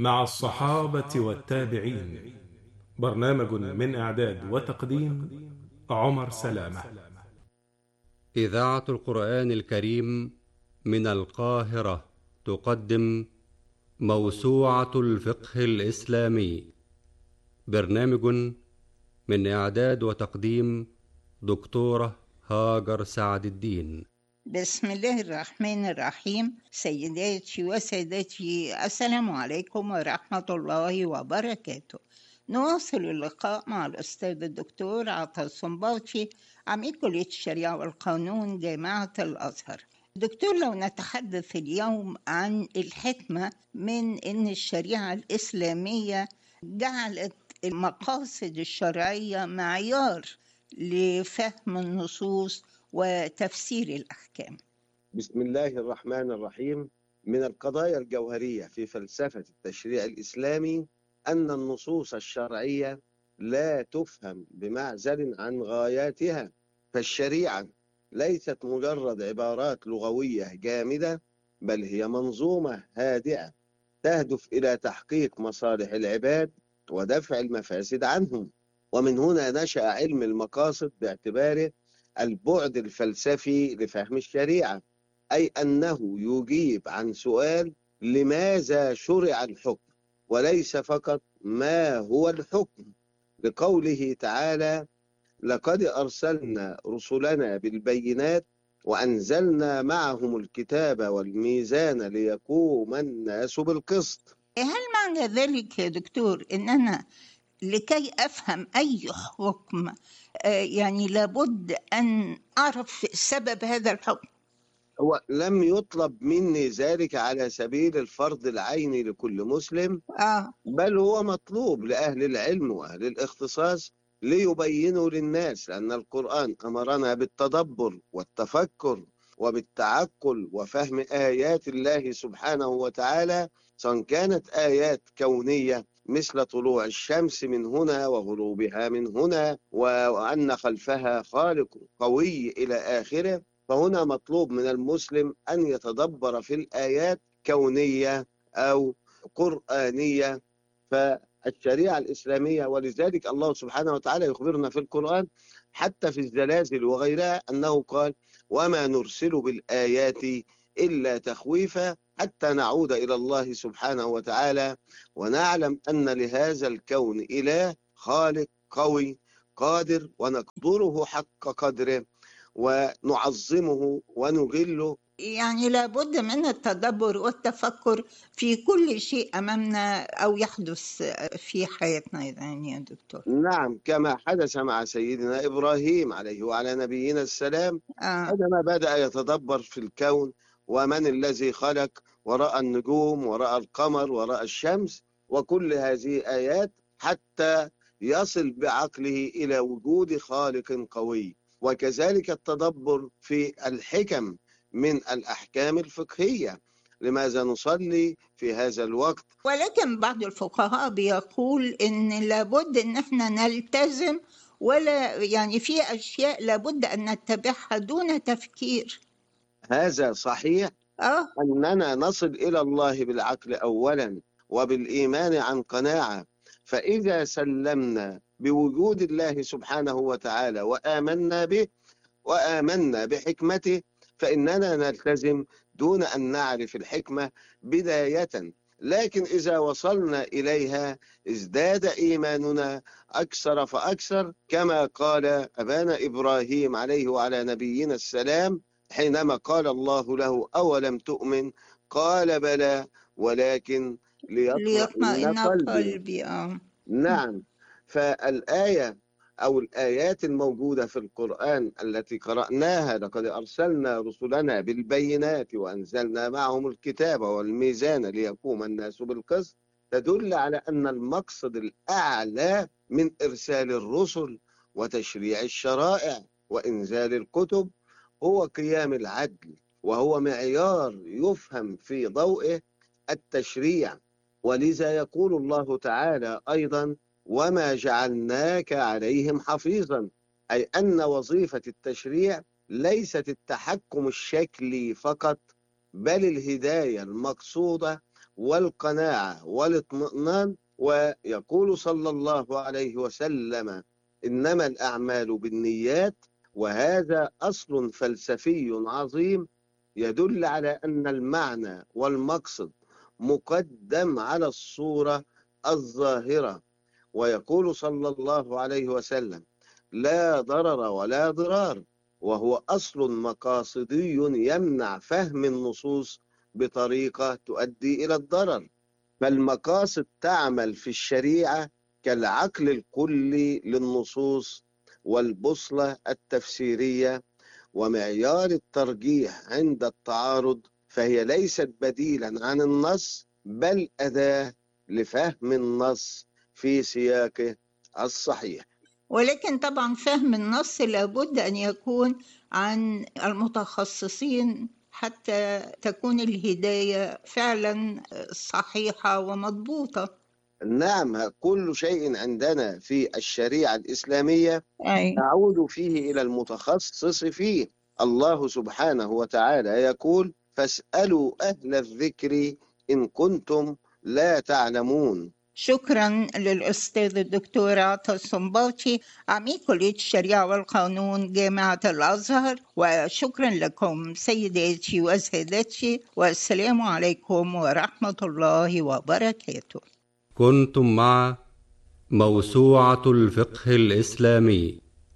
مع الصحابة والتابعين. برنامج من إعداد وتقديم عمر سلامة. إذاعة القرآن الكريم من القاهرة تقدم موسوعة الفقه الإسلامي. برنامج من إعداد وتقديم دكتورة هاجر سعد الدين. بسم الله الرحمن الرحيم. سيداتي وسادتي، السلام عليكم ورحمة الله وبركاته. نواصل اللقاء مع الأستاذ الدكتور عطا الصنباطي، عميد كلية الشريعة والقانون جامعة الأزهر. دكتور، لو نتحدث اليوم عن الحكمة من أن الشريعة الإسلامية جعلت المقاصد الشرعية معيار لفهم النصوص وتفسير الأحكام. بسم الله الرحمن الرحيم. من القضايا الجوهرية في فلسفة التشريع الإسلامي أن النصوص الشرعية لا تفهم بمعزل عن غاياتها، فالشريعة ليست مجرد عبارات لغوية جامدة، بل هي منظومة هادئة تهدف إلى تحقيق مصالح العباد ودفع المفاسد عنهم. ومن هنا نشأ علم المقاصد باعتباره البعد الفلسفي لفهم الشريعة، أي أنه يجيب عن سؤال لماذا شرع الحكم، وليس فقط ما هو الحكم، لقوله تعالى: لقد أرسلنا رسلنا بالبينات وأنزلنا معهم الكتاب والميزان ليقوم الناس بالقسط. هل معنى ذلك يا دكتور إن أنا لكي أفهم أي حكم يعني لابد أن أعرف سبب هذا الحكم؟ هو لم يطلب مني ذلك على سبيل الفرض العيني لكل مسلم، بل هو مطلوب لأهل العلم وأهل الاختصاص ليبينوا للناس، لأن القرآن أمرنا بالتدبر والتفكر وبالتعقل وفهم آيات الله سبحانه وتعالى، سواء كانت آيات كونية مثل طلوع الشمس من هنا وغروبها من هنا وأن خلفها خالق قوي إلى آخره. فهنا مطلوب من المسلم أن يتدبر في الآيات كونية أو قرآنية. فالشريعة الإسلامية، ولذلك الله سبحانه وتعالى يخبرنا في القرآن حتى في الزلازل وغيرها أنه قال: وما نرسل بالآيات إلا تخويفا حتى نعود إلى الله سبحانه وتعالى ونعلم أن لهذا الكون إله خالق قوي قادر، ونقدره حق قدره ونعظمه ونجله. يعني لابد من التدبر والتفكر في كل شيء أمامنا أو يحدث في حياتنا يعني يا دكتور. نعم، كما حدث مع سيدنا إبراهيم عليه وعلى نبينا السلام، عندما بدأ يتدبر في الكون ومن الذي خلق، ورأى النجوم ورأى القمر ورأى الشمس وكل هذه آيات، حتى يصل بعقله إلى وجود خالق قوي. وكذلك التدبر في الحكم من الأحكام الفقهية، لماذا نصلي في هذا الوقت. ولكن بعض الفقهاء بيقول إن لابد إن احنا نلتزم، ولا يعني في أشياء لابد أن نتبعها دون تفكير. هذا صحيح، أننا نصل إلى الله بالعقل أولا وبالإيمان عن قناعة. فإذا سلمنا بوجود الله سبحانه وتعالى وآمنا به وآمنا بحكمته، فإننا نلتزم دون أن نعرف الحكمة بداية. لكن إذا وصلنا إليها ازداد إيماننا أكثر فأكثر، كما قال أبانا إبراهيم عليه وعلى نبينا السلام حينما قال الله له: أولم تؤمن؟ قال: بلى ولكن ليطمئن قلبي. نعم، فالآية أو الآيات الموجودة في القرآن التي قرأناها: لقد أرسلنا رسلنا بالبينات وأنزلنا معهم الكتاب والميزان ليقوم الناس بالقسط، تدل على أن المقصد الأعلى من إرسال الرسل وتشريع الشرائع وإنزال الكتب هو قيام العدل، وهو معيار يفهم في ضوئه التشريع. ولذا يقول الله تعالى أيضا: وما جعلناك عليهم حفيظا، أي أن وظيفة التشريع ليست التحكم الشكلي فقط، بل الهداية المقصودة والقناعة والاطمئنان. ويقول صلى الله عليه وسلم: إنما الأعمال بالنيات. وهذا أصل فلسفي عظيم يدل على أن المعنى والمقصد مقدم على الصورة الظاهرة. ويقول صلى الله عليه وسلم: لا ضرر ولا ضرار، وهو أصل مقاصدي يمنع فهم النصوص بطريقة تؤدي إلى الضرر. فالمقاصد تعمل في الشريعة كالعقل الكلي للنصوص والبوصلة التفسيرية ومعيار الترجيح عند التعارض، فهي ليست بديلا عن النص بل أداة لفهم النص في سياقه الصحيح. ولكن طبعا فهم النص لابد أن يكون عن المتخصصين حتى تكون الهداية فعلا صحيحة ومضبوطة. نعم، كل شيء عندنا في الشريعة الإسلامية يعود فيه إلى المتخصص فيه. الله سبحانه وتعالى يقول: فاسألوا أهل الذكر إن كنتم لا تعلمون. شكرا للأستاذ الدكتور عطا الصنباطي عميد كلية الشريعة والقانون جامعة الأزهر، وشكرا لكم سيداتي وسادتي، والسلام عليكم ورحمة الله وبركاته. كنتم مع موسوعة الفقه الإسلامي،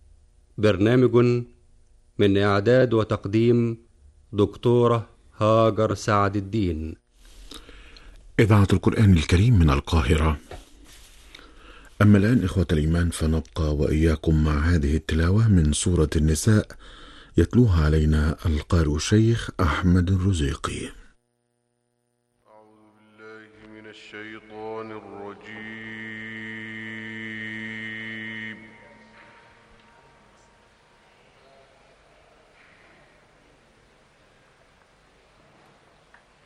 برنامج من إعداد وتقديم دكتورة هاجر سعد الدين. إذاعة القرآن الكريم من القاهرة. أما الآن إخوة الإيمان فنبقى وإياكم مع هذه التلاوة من سورة النساء، يتلوها علينا القارئ الشيخ أحمد الرزيقي. أعوذ بالله من الشيطان الرجيم.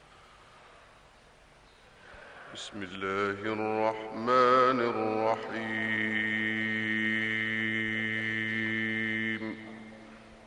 بسم الله الرحمن الرحيم.